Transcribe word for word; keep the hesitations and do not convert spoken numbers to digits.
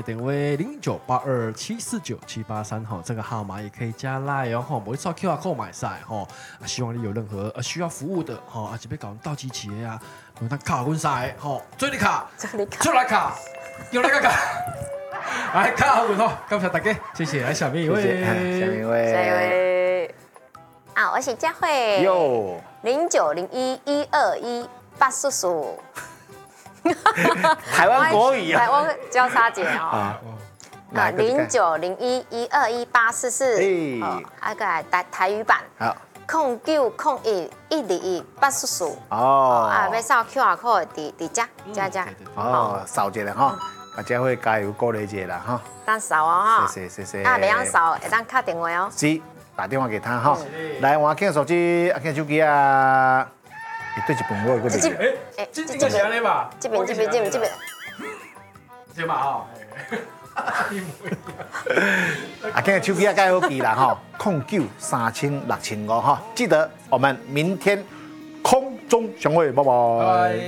电话零九八二七四九七八三哈，这个号码也可以加来哦哈，不会扫 Q R code 买晒哈。啊，希望你有任何呃需要服务的哈，啊，这边搞到期企业啊，那卡滚晒哈，追你卡，出来卡，用那个卡，来卡好滚哦，感谢大家，谢谢，来下面一位， 下面一位， 下一位啊，我是佳慧， 哟， 零九零一一二一八叔叔。 台湾国语啊， 台湾交叉节哦。啊，零九零一一二一八四四，哦，啊个台台语版。好。空九空一一二一八叔叔。哦。啊，要扫 Q R code 伫伫遮，遮遮。 哦，扫一下哈，大家会加油鼓励一下啦哈。 当扫哦哈。 谢谢谢谢。 啊，袂晓扫，会当打电话哦。 是，打电话给他哈。来，换听手机，啊，听手机啊。对一本我有个理解。 哎，这这个是安尼吧？ 这边这边这边这边。 这嘛哦。 啊，今日手机啊，盖好记啦哈，空九三千六千五哈，记得我们明天空中相会，拜拜。